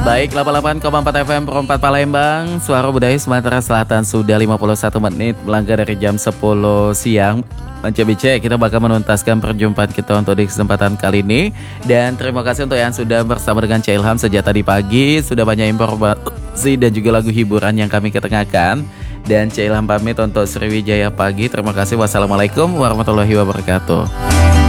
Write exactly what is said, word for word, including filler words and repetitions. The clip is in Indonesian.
Baik, delapan puluh delapan koma empat F M Perempat Palembang, Suara Budaya Sumatera Selatan. Sudah lima puluh satu menit melangkah dari jam sepuluh siang. Manca B C, kita bakal menuntaskan perjumpaan kita untuk di kesempatan kali ini. Dan terima kasih untuk yang sudah bersama dengan Cak Ilham sejak tadi pagi. Sudah banyak informasi dan juga lagu hiburan yang kami ketengahkan. Dan Cak Ilham pamit untuk Sriwijaya pagi. Terima kasih. Wassalamualaikum warahmatullahi wabarakatuh.